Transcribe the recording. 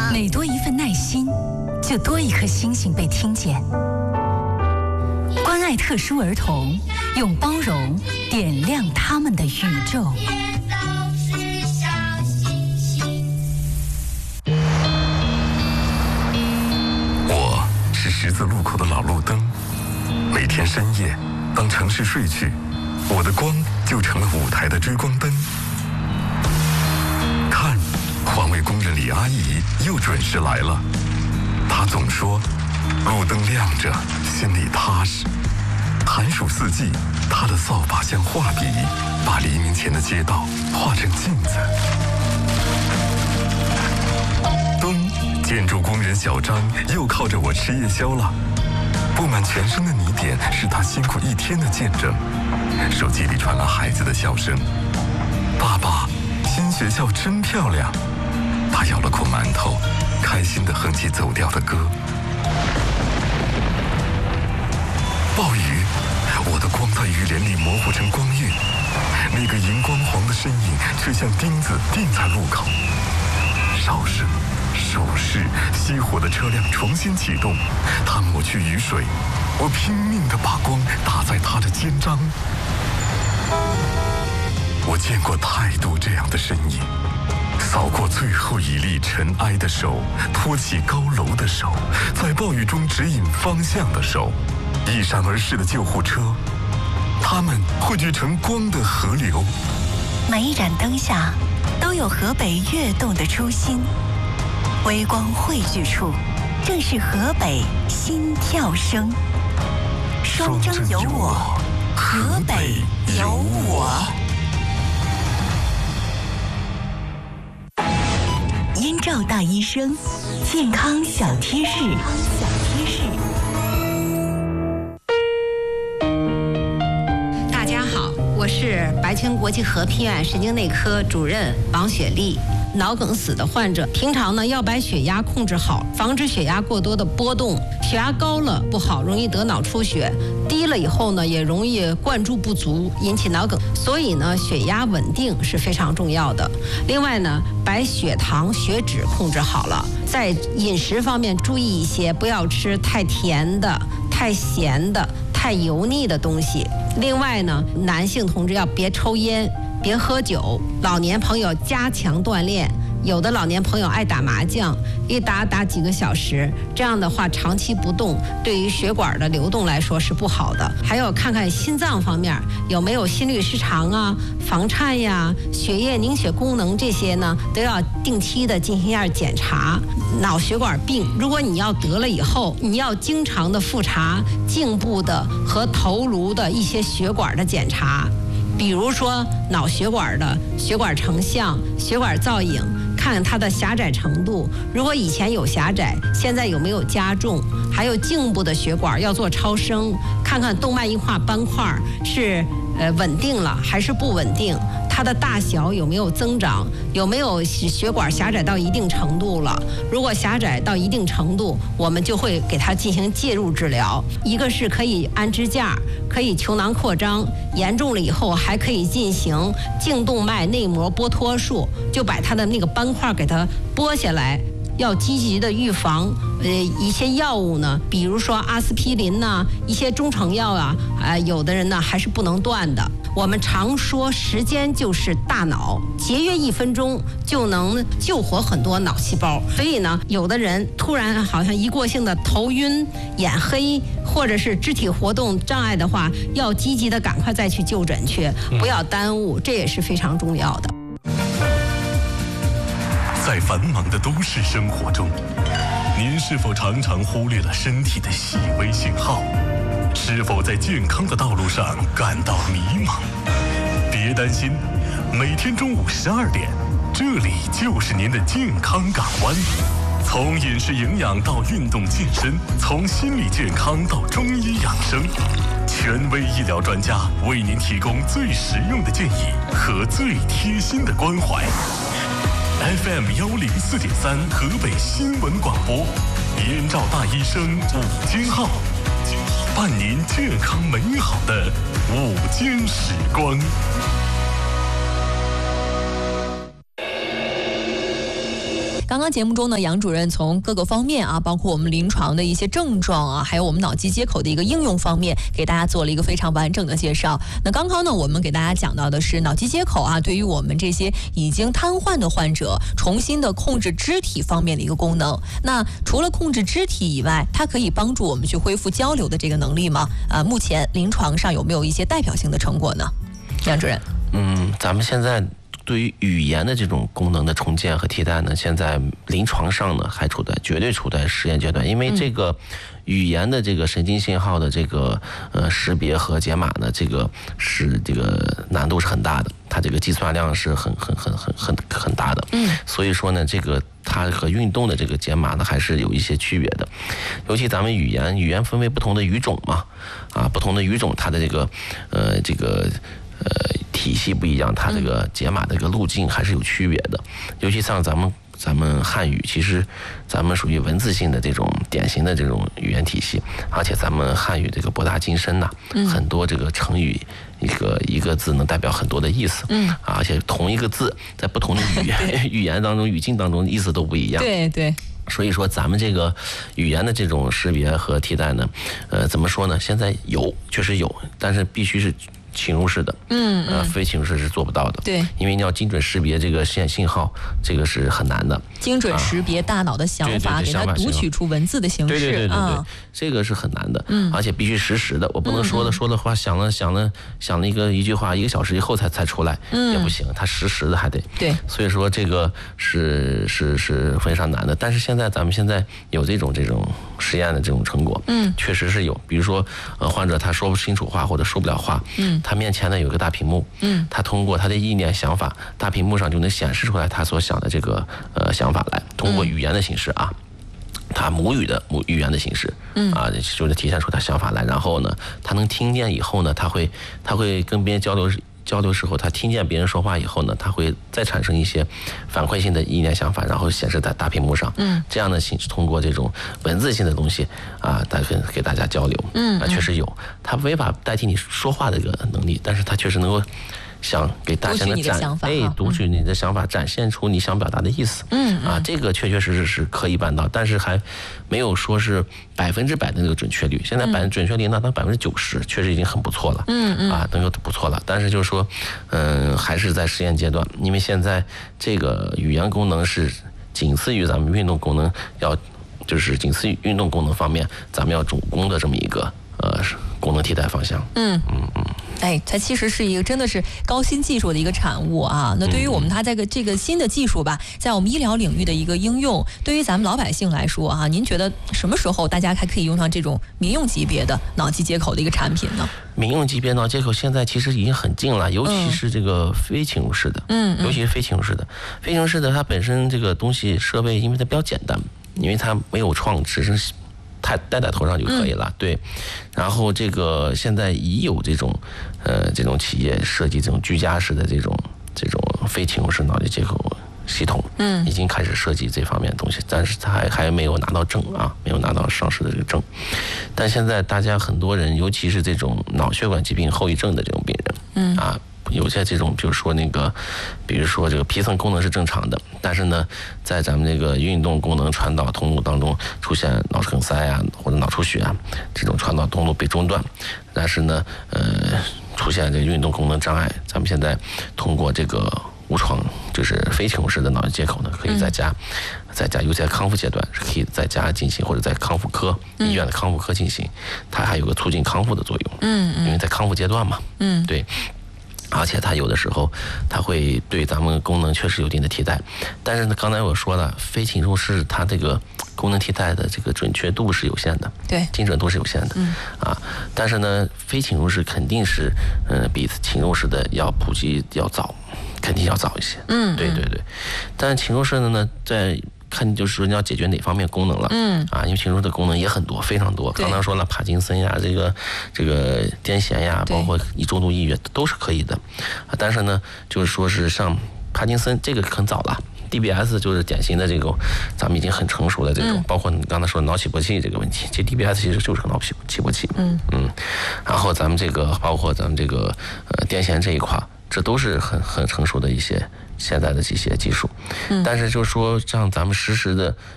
每多一份耐心，就多一颗星星被听见。关爱特殊儿童，用包容点亮他们的宇宙。 我是十字路口的老路灯，每天深夜，当城市睡去，我的光就成了舞台的追光灯。看，环卫工人李阿姨又准时来了。她总说，路灯亮着，心里踏实。寒暑四季，她的扫把像画笔，把黎明前的街道画成镜子。冬，建筑工人小张又靠着我吃夜宵了。布满全身的泥点是他辛苦一天的见证。手机里传来孩子的笑声：“爸爸，新学校真漂亮。”他咬了口馒头，开心地哼起走调的歌。暴雨，我的光在雨帘里模糊成光晕，那个荧光黄的身影却像钉子钉在路口。哨声、手势，熄火的车辆重新启动，他抹去雨水，我拼命地把光打在他的肩章。我见过太多这样的身影，扫过最后一粒尘埃的手，托起高楼的手，在暴雨中指引方向的手，一闪而逝的救护车，它们汇聚成光的河流。 每一盏灯下都有河北跃动的初心，微光汇聚处，正是河北心跳声。双征有我，河北有我。燕赵大医生，健康小贴士。 大家好，我是白泉国际和平医院神经内科主任王雪丽。脑梗死的患者平常呢要把血压控制好，防止血压过多的波动。血压高了不好，容易得脑出血；低了以后呢，也容易灌注不足，引起脑梗。所以呢，血压稳定是非常重要的。另外呢，把血糖、血脂控制好了，在饮食方面注意一些，不要吃太甜的、太咸的、太油腻的东西。另外呢，男性同志要别抽烟，别喝酒，老年朋友加强锻炼。有的老年朋友爱打麻将，一打几个小时，这样的话长期不动，对于血管的流动来说是不好的。还有看看心脏方面有没有心律失常啊、房颤呀、血液凝血功能这些呢，都要定期的进行一下检查。脑血管病，如果你要得了以后，你要经常的复查颈部的和头颅的一些血管的检查。比如说脑血管的血管成像、血管造影，看它的狭窄程度，如果以前有狭窄，现在有没有加重？还有颈部的血管要做超声，看看动脉硬化斑块是稳定了还是不稳定，它的大小有没有增长，有没有血管狭窄到一定程度了。如果狭窄到一定程度，我们就会给它进行介入治疗。一个是可以安支架，可以球囊扩张，严重了以后还可以进行颈动脉内膜剥脱术，就把它的那个斑块给它剥下来。要积极的预防，一些药物呢，比如说阿司匹林呐，一些中成药啊，有的人呢还是不能断的。我们常说时间就是大脑，节约1分钟就能救活很多脑细胞。所以呢，有的人突然好像一过性的头晕、眼黑，或者是肢体活动障碍的话，要积极的赶快再去就诊去，不要耽误，这也是非常重要的。 在繁忙的都市生活中，您是否常常忽略了身体的细微信号？是否在健康的道路上感到迷茫？别担心，每天中午12点，这里就是您的健康港湾。从饮食营养到运动健身，从心理健康到中医养生，权威医疗专家为您提供最实用的建议和最贴心的关怀。FM 104.3河北新闻广播，燕赵大医生午间号，伴您健康美好的午间时光。 刚刚刚节目中呢，杨主任从各个方面啊，包括我们临床的一些症状啊，还有我们脑机接口的一个应用方面，给大家做了一个非常完整的介绍。那刚刚呢，我们给大家讲到的是脑机接口啊，对于我们这些已经瘫痪的患者，重新的控制肢体方面的一个功能。那除了控制肢体以外，它可以帮助我们去恢复交流的这个能力吗？目前临床上有没有一些代表性的成果呢？杨主任。 咱们现在对于语言的这种功能的重建和替代呢，现在临床上呢还绝对处在实验阶段，因为这个语言的这个神经信号的这个识别和解码呢，这个难度是很大的，它这个计算量是很大的。所以说呢，这个它和运动的这个解码呢还是有一些区别的。尤其咱们语言分为不同的语种嘛，不同的语种它的这个体系不一样，它这个解码的这个路径还是有区别的。尤其像咱们汉语，其实咱们属于文字性的这种典型的这种语言体系，而且咱们汉语这个博大精深呐，很多这个成语一个字能代表很多的意思，而且同一个字在不同的语言当中、语境当中意思都不一样。 对。 所以说，咱们这个语言的这种识别和替代呢，怎么说呢？现在确实有，但是必须是侵入式的，非侵入式是做不到的。 对， 因为你要精准识别这个信号，这个是很难的。 精准识别大脑的想法，给它读取出文字的形式。 对，这个是很难的。而且必须实时的，我不能说的话，想了一句话，1个小时以后才出来，也不行，它实时的还得。 对， 所以说这个是非常难的。但是咱们现在有这种实验的这种成果，确实是有。比如说，患者他说不清楚话或者说不了话，他面前呢有个大屏幕，他通过他的意念想法，大屏幕上就能显示出来他所想的这个想法来，通过语言的形式啊，他母语言的形式，就是体现出他想法来。然后呢，他能听见以后呢，他会跟别人交流时候，他听见别人说话以后呢，他会再产生一些反馈性的意念想法，然后显示在大屏幕上。这样的形式通过这种文字性的东西给大家交流。确实有，他没法代替你说话的这个能力，但是他确实能够想给大家读取你的想法，展现出你想表达的意思。这个确实是可以办到，但是还没有说是100%的那个准确率。现在准确率呢，到90%，确实已经很不错了。能够不错了。但是就是说，还是在实验阶段，因为现在这个语言功能是仅次于咱们运动功能，就是仅次于运动功能方面，咱们要主攻的这么一个功能替代方向。 它其实是一个真的是高新技术的一个产物啊。那对于我们它这个新的技术吧，在我们医疗领域的一个应用，对于咱们老百姓来说啊，您觉得什么时候大家还可以用上这种民用级别的脑机接口的一个产品呢？ 民用级别脑接口现在其实已经很近了，尤其是这个非侵入式的，尤其是非侵入式的，它本身这个东西设备，因为它比较简单，因为它没有创，只是戴在头上就可以了。对，然后这个现在已有这种企业设计这种居家式的这种非侵入式脑机接口系统，已经开始设计这方面的东西，但是它还没有拿到证啊，没有拿到上市的这个证。但现在大家很多人，尤其是这种脑血管疾病后遗症的这种病人，有些这种，比如说这个皮层功能是正常的，但是呢，在咱们这个运动功能传导通路当中出现脑梗塞或者脑出血这种传导通路被中断，但是呢，出现这个运动功能障碍，咱们现在通过这个无创，就是非侵入式的脑机接口呢，可以在家，尤其在康复阶段是可以在家进行，或者在康复科医院的康复科进行，它还有个促进康复的作用。因为在康复阶段嘛。对。而且它有的时候，它会对咱们功能确实有一定的替代，但是呢，刚才我说了，非侵入式它这个功能替代的这个准确度是有限的， 对， 精准度是有限的，但是呢，非侵入式肯定是比侵入式的要普及要早，肯定要早一些，对，但是侵入式的呢，在看就是说你要解决哪方面功能了，因为侵入的功能也很多，非常多。刚才说了，帕金森呀，这个癫痫呀，包括重度抑郁都是可以的，但是呢，就是说是像帕金森这个很早了。DBS 就是典型的这种，咱们已经很成熟的这种，包括你刚才说的脑起搏器这个问题，其实 DBS 其实就是个脑起搏器，然后咱们这个包括咱们这个癫痫这一块， 这都是很成熟的一些现在的这些技术。但是就是说，让咱们实时的